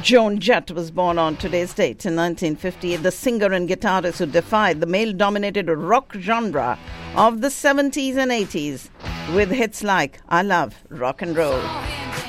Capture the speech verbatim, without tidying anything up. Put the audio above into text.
Joan Jett was born on today's date in nineteen fifty-eight, the singer and guitarist who defied the male-dominated rock genre of the seventies and eighties with hits like I Love Rock and Roll.